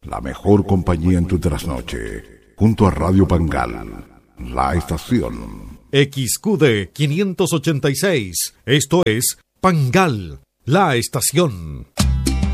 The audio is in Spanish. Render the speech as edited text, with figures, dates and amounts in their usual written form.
la mejor compañía en tu trasnoche, junto a Radio Pangal, la estación. XQD 586, esto es Pangal, la estación.